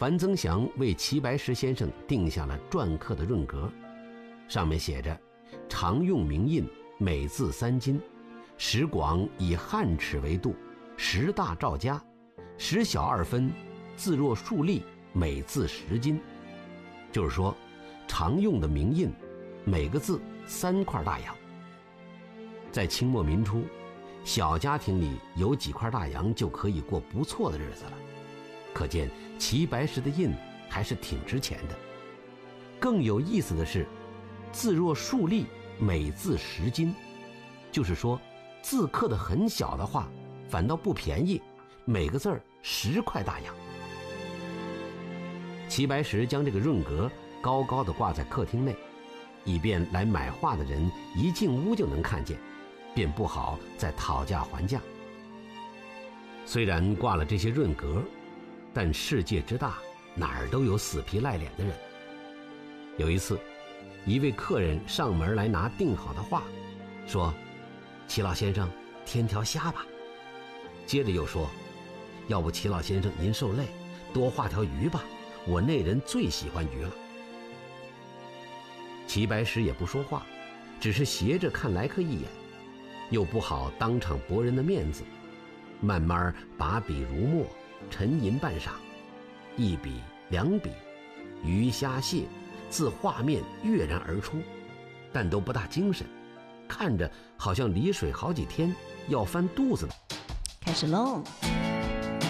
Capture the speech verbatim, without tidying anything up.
樊增祥为齐白石先生定下了篆刻的润格，上面写着常用名印，每字三斤，石广以汉尺为度，石大照家，石小二分，字若数粒，每字十斤。就是说常用的名印每个字三块大洋。在清末民初，小家庭里有几块大洋就可以过不错的日子了，可见齐白石的印还是挺值钱的。更有意思的是，字若数粒，每字十斤，就是说字刻得很小的话反倒不便宜，每个字儿十块大洋。齐白石将这个润格高高地挂在客厅内，以便来买画的人一进屋就能看见，便不好再讨价还价。虽然挂了这些润格，但世界之大，哪儿都有死皮赖脸的人。有一次，一位客人上门来拿订好的画，说：“齐老先生，添条虾吧。”接着又说：“要不齐老先生您受累，多画条鱼吧，我那人最喜欢鱼了。”齐白石也不说话，只是斜着看来客一眼，又不好当场驳人的面子，慢慢把笔如墨，沉吟半晌，一笔两笔，鱼虾蟹自画面跃然而出，但都不大精神，看着好像离水好几天，要翻肚子的。 开始喽！